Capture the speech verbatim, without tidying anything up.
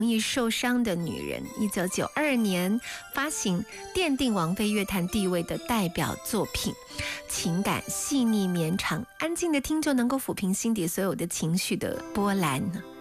易受伤的女人，一九九二年发行，奠定王菲乐坛地位的代表作品，情感细腻绵长，安静的听就能够抚平心底所有的情绪的波澜。